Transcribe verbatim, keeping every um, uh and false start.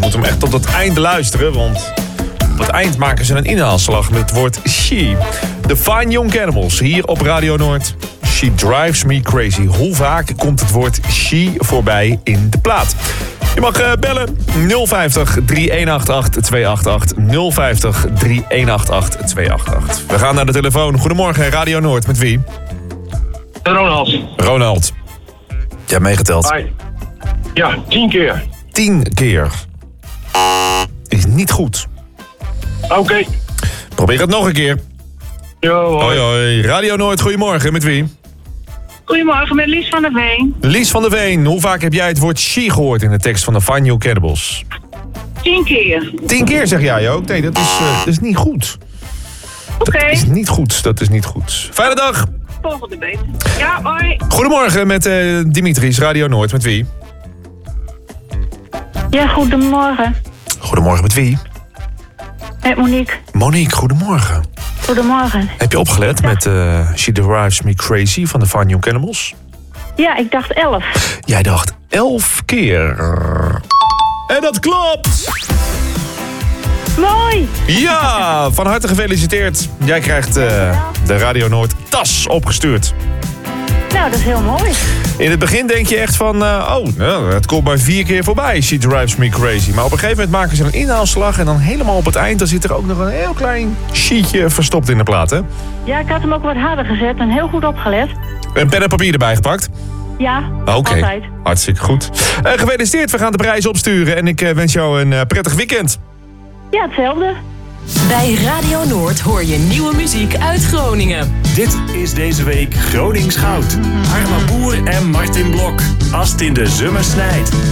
moet hem echt tot het einde luisteren, want op het eind maken ze een inhaalslag met het woord she. The Fine Young Cannibals, hier op Radio Noord. She drives me crazy. Hoe vaak komt het woord she voorbij in de plaat? Je mag uh, bellen nul vijftig, drie een acht acht, twee acht acht. nul vijftig, drie een acht acht, twee acht acht. We gaan naar de telefoon. Goedemorgen, Radio Noord. Met wie? Ronald. Ronald. Je hebt meegeteld. Hi. Ja, tien keer. Tien keer. Is niet goed. Oké. Okay. Probeer het nog een keer. Yo, hoi. Hoi, hoi. Radio Noord, goedemorgen. Met wie? Goedemorgen, met Lies van der Veen. Lies van der Veen. Hoe vaak heb jij het woord she gehoord in de tekst van de Fine Young Cannibals? Tien keer. Tien keer zeg jij ook? Nee, dat is, uh, dat is niet goed. Oké. Dat is niet goed, dat is niet goed. Fijne dag. Volgende beter. Ja, hoi. Goedemorgen met uh, Dimitris, Radio Noord. Met wie? Ja, goedemorgen. Goedemorgen, met wie? Met Monique. Monique, goedemorgen. Goedemorgen. Heb je opgelet met uh, She Drives Me Crazy van de Fine Young Cannibals? Ja, ik dacht elf. Jij dacht elf keer. En dat klopt! Mooi! Ja, van harte gefeliciteerd. Jij krijgt uh, de Radio Noord tas opgestuurd. Nou, dat is heel mooi. In het begin denk je echt van, uh, oh, nou, het komt maar vier keer voorbij, She Drives Me Crazy. Maar op een gegeven moment maken ze een inhaalslag en dan helemaal op het eind, dan zit er ook nog een heel klein sheetje verstopt in de plaat, hè? Ja, ik had hem ook wat harder gezet en heel goed opgelet. Een pen en papier erbij gepakt? Ja, Oké, altijd. okay. Hartstikke goed. Uh, gefeliciteerd, we gaan de prijs opsturen en ik uh, wens jou een uh, prettig weekend. Ja, hetzelfde. Bij Radio Noord hoor je nieuwe muziek uit Groningen. Dit is deze week Gronings Goud. Arma Boer en Martin Blok. Als het in de zomer snijdt.